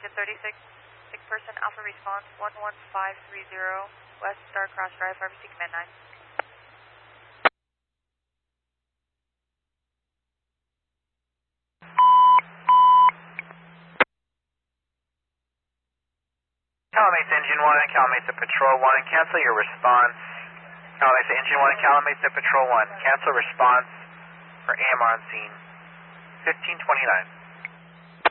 to 36, 6-person Alpha response 11530 West Star Cross Drive, RBC Command 9. Calumet Engine 1 and Calumet to Patrol 1, cancel your response. Calumet Engine 1 and Calumet to Patrol 1, cancel response for AMR on scene 1529.